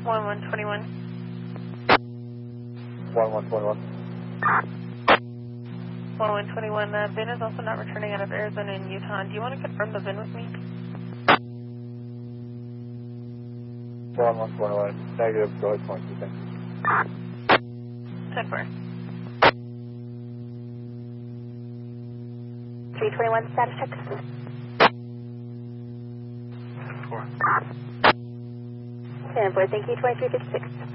1121. 1121. 1121. VIN is also not returning out of Arizona and Utah. Do you want to confirm the VIN with me? 1121. Negative. Go ahead, 22. Thank you. 10-4. 321 status check. 4. 10-4. Thank you. 2356.